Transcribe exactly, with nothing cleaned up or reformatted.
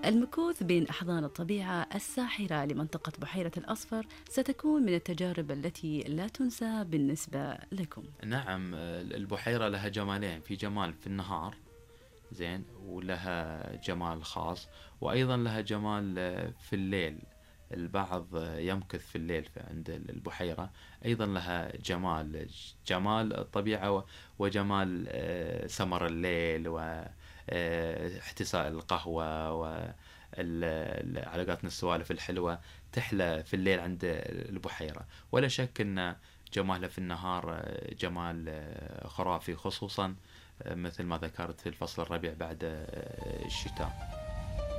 المكوث بين أحضان الطبيعة الساحرة لمنطقة بحيرة الأصفر ستكون من التجارب التي لا تنسى بالنسبة لكم. نعم، البحيرة لها جمالين، في جمال في النهار زين، ولها جمال خاص، وأيضا لها جمال في الليل. البعض يمكث في الليل في- عند البحيرة، أيضا لها جمال، جمال الطبيعة و- وجمال آه، سمر الليل واحتساء القهوة وعلاقاتنا السوالف الحلوة تحلى في الليل عند البحيرة. ولا شك أن جمالها في النهار آه، جمال آه، خرافي، خصوصا مثل ما ذكرت في الفصل الربيع بعد الشتاء.